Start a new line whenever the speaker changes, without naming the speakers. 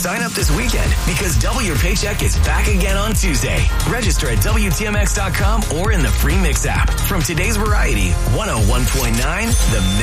Sign up this weekend because Double Your Paycheck is back again on Tuesday. Register at WTMX.com or in the free Mix app. From today's variety, 101.9 The Mix.